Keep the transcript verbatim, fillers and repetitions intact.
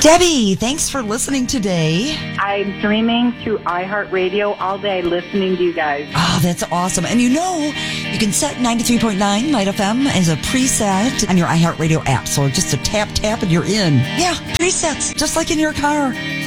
Debbie, thanks for listening today. I'm streaming through iHeartRadio all day listening to you guys. Oh, that's awesome. And you know, you can set ninety-three point nine Light F M as a preset on your iHeartRadio app. So just a tap, tap, and you're in. Yeah, presets, just like in your car.